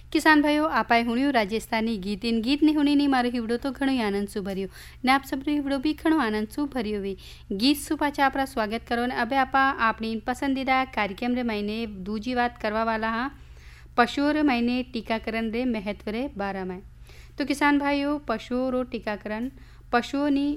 किसान भाइयों आपाए हुणियो राजस्थानी गीत इन गीत ने हुणी मारो हिवड़ो तो घणो आनंद सु भर्यो ने आप सबनो हिवड़ो भी घणो आनंद सु भर्यो वे गीत सु पाछा आपरा स्वागत करो ने अबे आपा अपनी पसंदीदा कार्यक्रम रे महीने दूजी बात करवा वाला हाँ पशुओं रे महीने टीकाकरण रे महत्व रे बारे में। तो किसान भाइयों पशुओं रो टीकाकरण पशुओं नी